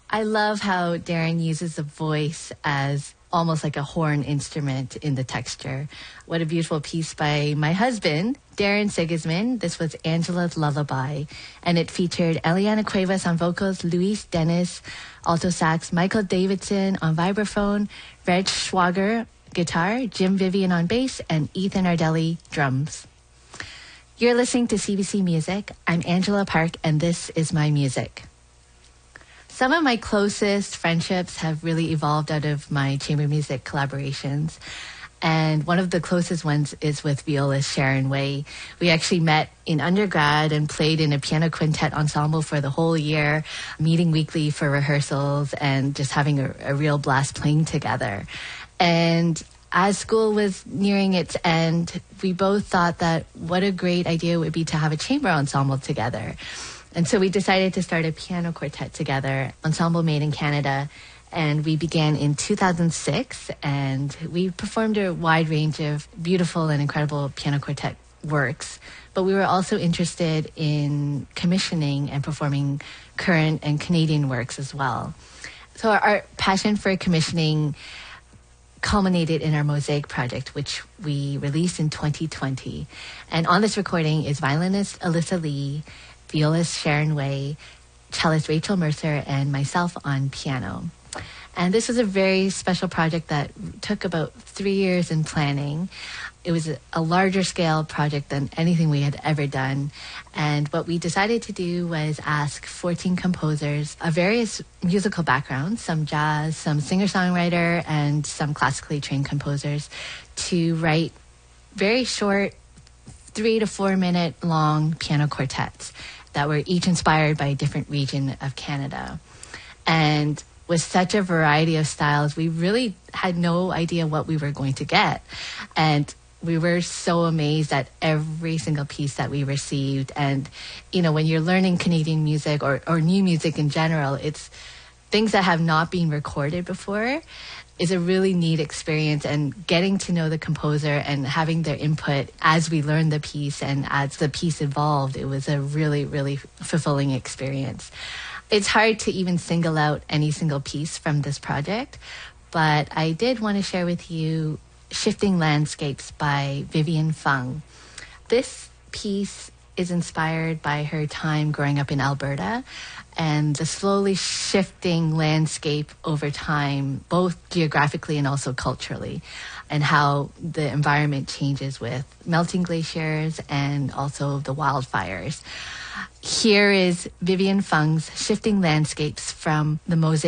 I love how Darren uses the voice as almost like a horn instrument in the texture. What a beautiful piece by my husband, Darren Sigismund. This was Angela's Lullaby, and it featured Eliana Cuevas on vocals, Luis Dennis, alto sax, Michael Davidson on vibraphone, Reg Schwager, guitar, Jim Vivian on bass, and Ethan Ardelli, drums. You're listening to CBC Music. I'm Angela Park, and this is my music. Some of my closest friendships have really evolved out of my chamber music collaborations. And one of the closest ones is with violist Sharon Way. We actually met in undergrad and played in a piano quintet ensemble for the whole year, meeting weekly for rehearsals and just having a real blast playing together. And as school was nearing its end, we both thought that what a great idea it would be to have a chamber ensemble together. And so we decided to start a piano quartet together, Ensemble Made in Canada, and we began in 2006, and we performed a wide range of beautiful and incredible piano quartet works, but we were also interested in commissioning and performing current and Canadian works as well. So our passion for commissioning culminated in our Mosaic project, which we released in 2020. And on this recording is violinist Alyssa Lee, violist Sharon Way, cellist Rachel Mercer, and myself on piano. And this was a very special project that took about 3 years in planning. It was a larger scale project than anything we had ever done. And what we decided to do was ask 14 composers of various musical backgrounds, some jazz, some singer-songwriter, and some classically trained composers, to write very short 3 to 4 minute long piano quartets that were each inspired by a different region of Canada. And with such a variety of styles, we really had no idea what we were going to get. And we were so amazed at every single piece that we received. And, you know, when you're learning Canadian music or new music in general, it's things that have not been recorded before is a really neat experience, and getting to know the composer and having their input as we learned the piece and as the piece evolved, it was a really, really fulfilling experience. It's hard to even single out any single piece from this project, but I did want to share with you Shifting Landscapes by Vivian Fung. This piece is inspired by her time growing up in Alberta and the slowly shifting landscape over time, both geographically and also culturally, and how the environment changes with melting glaciers and also the wildfires. Here is Vivian Fung's Shifting Landscapes from the Mosaic